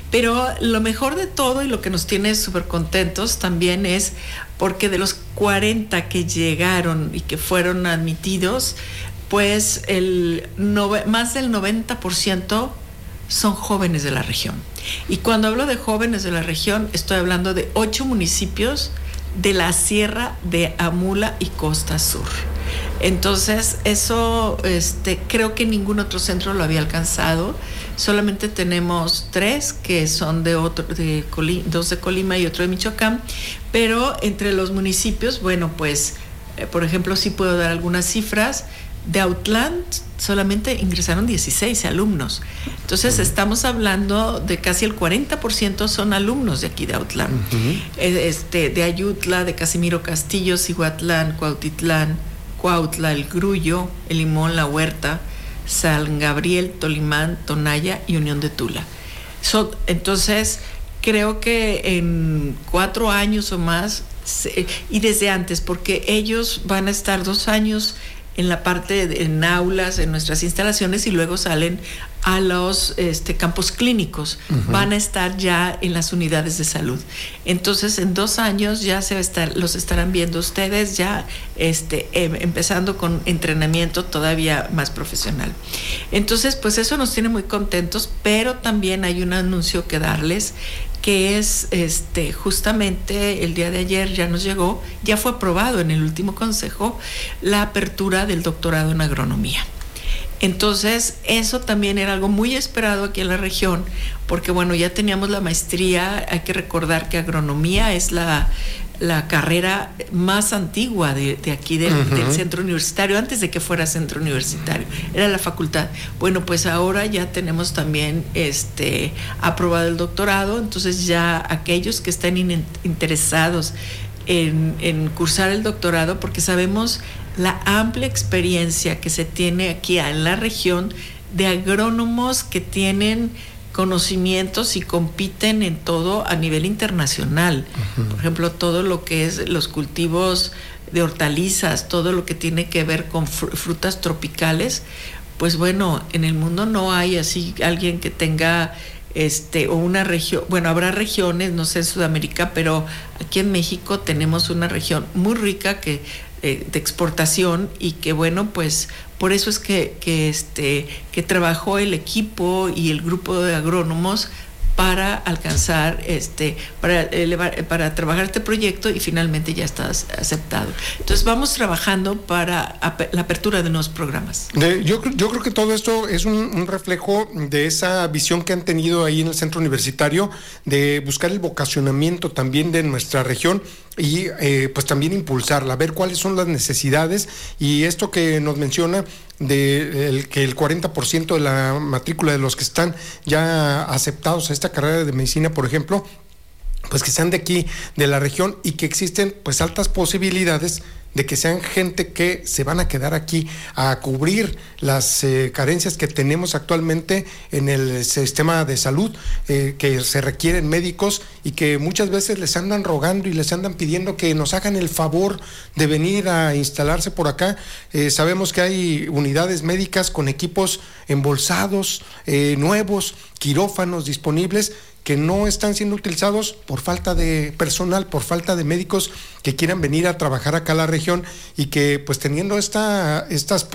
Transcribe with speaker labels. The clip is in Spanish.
Speaker 1: Pero lo mejor de todo y lo que nos tiene súper contentos también es porque de los 40 que llegaron y que fueron admitidos, pues más del 90% son jóvenes de la región. Y cuando hablo de jóvenes de la región, estoy hablando de 8 municipios de la Sierra de Amula y Costa Sur. Entonces, eso creo que ningún otro centro lo había alcanzado. Solamente tenemos 3 que son dos de Colima y otro de Michoacán, pero entre los municipios, bueno, pues, por ejemplo, sí puedo dar algunas cifras. De Autlán solamente ingresaron 16 alumnos. Entonces, estamos hablando de casi el 40% son alumnos de aquí de Autlán. De Ayutla, de Casimiro Castillo, Cihuatlán, Cuautitlán, Cuautla, El Grullo, El Limón, La Huerta, San Gabriel, Tolimán, Tonaya y Unión de Tula. Entonces, creo que en 4 años o más, y desde antes, porque ellos van a estar 2 años en la parte en aulas, en nuestras instalaciones, y luego salen a los campos clínicos. Van a estar ya en las unidades de salud. Entonces, en 2 años ya los estarán viendo ustedes, ya empezando con entrenamiento todavía más profesional. Entonces, pues eso nos tiene muy contentos, pero también hay un anuncio que darles, que es justamente el día de ayer ya nos llegó, ya fue aprobado en el último consejo la apertura del doctorado en agronomía. Entonces, eso también era algo muy esperado aquí en la región, porque bueno, ya teníamos la maestría. Hay que recordar que agronomía es la carrera más antigua de aquí del centro universitario, antes de que fuera centro universitario, era la facultad. Bueno, pues ahora ya tenemos también aprobado el doctorado. Entonces ya aquellos que estén interesados en cursar el doctorado, porque sabemos la amplia experiencia que se tiene aquí en la región de agrónomos que tienen conocimientos y compiten en todo a nivel internacional. Por ejemplo, todo lo que es los cultivos de hortalizas, todo lo que tiene que ver con frutas tropicales, pues bueno, en el mundo no hay así alguien que tenga o una región. Bueno, habrá regiones, no sé, en Sudamérica, pero aquí en México tenemos una región muy rica de exportación, y que bueno, pues por eso es que trabajó el equipo y el grupo de agrónomos para alcanzar, para trabajar este proyecto, y finalmente ya está aceptado. Entonces vamos trabajando para la apertura de nuevos programas.
Speaker 2: Yo creo que todo esto es un reflejo de esa visión que han tenido ahí en el centro universitario, de buscar el vocacionamiento también de nuestra región, y pues también impulsarla, ver cuáles son las necesidades. Y esto que nos menciona de que el 40% de la matrícula de los que están ya aceptados a esta carrera de medicina, por ejemplo, pues que sean de aquí, de la región, y que existen pues altas posibilidades de que sean gente que se van a quedar aquí a cubrir las carencias que tenemos actualmente en el sistema de salud, que se requieren médicos, y que muchas veces les andan rogando y les andan pidiendo que nos hagan el favor de venir a instalarse por acá. Sabemos que hay unidades médicas con equipos embolsados, nuevos, quirófanos disponibles, que no están siendo utilizados por falta de personal, por falta de médicos que quieran venir a trabajar acá a la región, y que pues teniendo estas